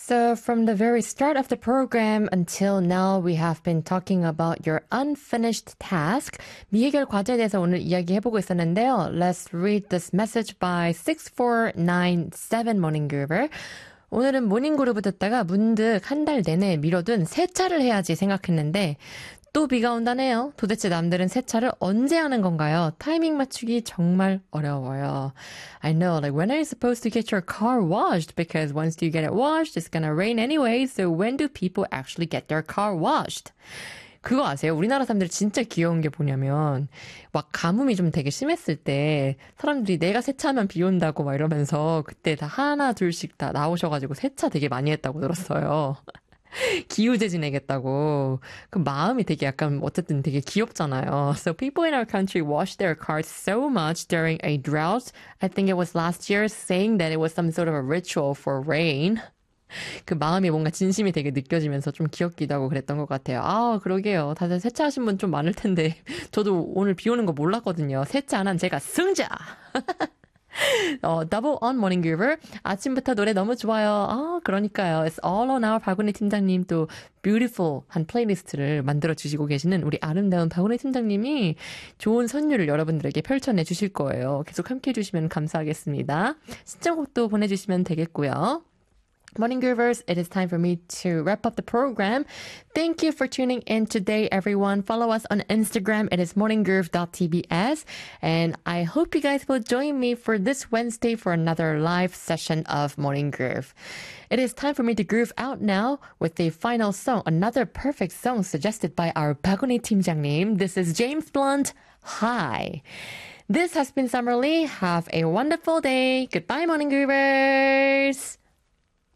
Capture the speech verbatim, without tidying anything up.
So from the very start of the program until now, we have been talking about your unfinished task. 미해결 과제에 대해서 오늘 이야기해보고 있었는데요. Let's read this message by six four nine seven Morning Groover. 오늘은 모닝그루브 듣다가 문득 한 달 내내 미뤄둔 세차를 해야지 생각했는데 또 비가 온다네요. 도대체 남들은 세차를 언제 하는 건가요? 타이밍 맞추기 정말 어려워요. I know, like when are you supposed to get your car washed? Because once you get it washed, it's gonna rain anyway. So when do people actually get their car washed? 그거 아세요? 우리나라 사람들 진짜 귀여운 게 뭐냐면 막 가뭄이 좀 되게 심했을 때 사람들이 내가 세차하면 비 온다고 막 이러면서 그때 다 하나 둘씩 다 나오셔가지고 세차 되게 많이 했다고 들었어요. 기우제 지내겠다고. 그 마음이 되게 약간 어쨌든 되게 귀엽잖아요. So people in our country wash their cars so much during a drought. I think it was last year saying that it was some sort of a ritual for rain. 그 마음이 뭔가 진심이 되게 느껴지면서 좀 귀엽기도 하고 그랬던 것 같아요. 아, 그러게요. 다들 세차하신 분 좀 많을 텐데 저도 오늘 비 오는 거 몰랐거든요. 세차 안 한 제가 승자! 어, Double on Morning Groover. 아침부터 노래 너무 좋아요. 아, 그러니까요. It's all on our 박은희 팀장님 또 beautiful 한 플레이리스트를 만들어 주시고 계시는 우리 아름다운 박은희 팀장님이 좋은 선율을 여러분들에게 펼쳐내 주실 거예요. 계속 함께 해주시면 감사하겠습니다. 신청곡도 보내주시면 되겠고요. Morning Groovers, it is time for me to wrap up the program. Thank you for tuning in today, everyone. Follow us on Instagram. It is morninggroove dot t b s. And I hope you guys will join me for this Wednesday for another live session of Morning Groove. It is time for me to groove out now with the final song, another perfect song suggested by our 박은희 팀장님. This is James Blunt, Hi. This has been Summer Lee. Have a wonderful day. Goodbye, Morning Groovers.